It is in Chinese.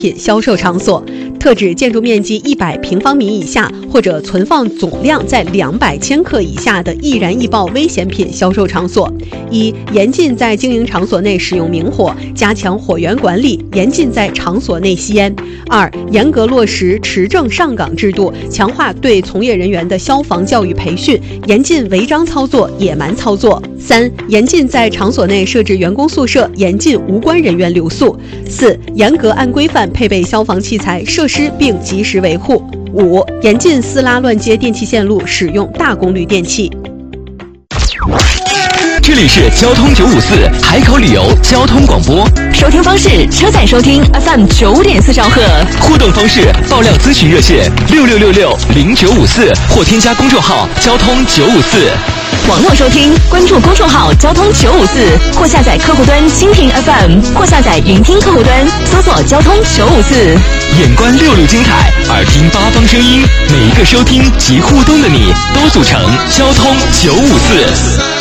品销售场所，特指建筑面积100平方米以下或者存放总量在200千克以下的易燃易爆危险品销售场所。一、严禁在经营场所内使用明火，加强火源管理，严禁在场所内吸烟。二、严格落实持证上岗制度，强化对从业人员的消防教育培训，严禁违章操作、野蛮操作。三、严禁在场所内设置员工宿舍，严禁无关人员留宿。四、严格按规范配备消防器材设施并及时维护。五、严禁私拉乱接电气线路，使用大功率电器。 这里是交通954海口旅游交通广播， 收听方式：车载收听 FM 9.4兆赫， 互动方式：爆料咨询热线66660954或添加公众号交通954。 网络收听，关注公众号交通954，或下载客户端蜻蜓 FM， 或下载云听客户端，搜索交通954。 眼观六路精彩，耳听八方声音，每一个收听及互动的你，都组成交通954。